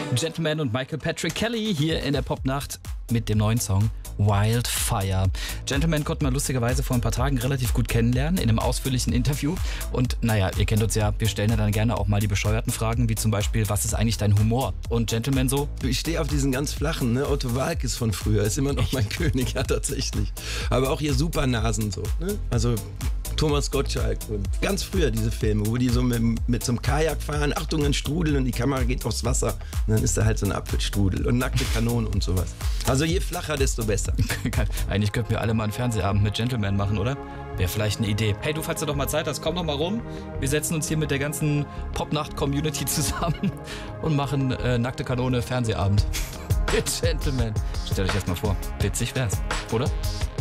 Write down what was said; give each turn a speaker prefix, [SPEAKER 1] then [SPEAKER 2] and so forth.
[SPEAKER 1] Gentleman und Michael Patrick Kelly hier in der Popnacht mit dem neuen Song Wildfire. Gentleman konnten wir lustigerweise vor ein paar Tagen relativ gut kennenlernen in einem ausführlichen Interview. Und naja, ihr kennt uns ja, wir stellen ja dann gerne auch mal die bescheuerten Fragen, wie zum Beispiel, was ist eigentlich dein Humor? Und Gentleman so?
[SPEAKER 2] Ich stehe auf diesen ganz flachen, ne? Otto Waalkes von früher ist immer noch mein König, ja tatsächlich. Aber auch hier Supernasen so, ne? Also Thomas Gottschalk und ganz früher diese Filme, wo die so mit so einem Kajak fahren, Achtung, ein Strudel und die Kamera geht aufs Wasser und dann ist da halt so ein Apfelstrudel und nackte Kanone und sowas. Also je flacher, desto besser.
[SPEAKER 1] Eigentlich könnten wir alle mal einen Fernsehabend mit Gentleman machen, oder? Wäre vielleicht eine Idee. Hey, du, falls du doch mal Zeit hast, komm doch mal rum. Wir setzen uns hier mit der ganzen Popnacht-Community zusammen und machen nackte Kanone Fernsehabend mit Gentleman. Stellt euch das mal vor. Witzig wär's, oder?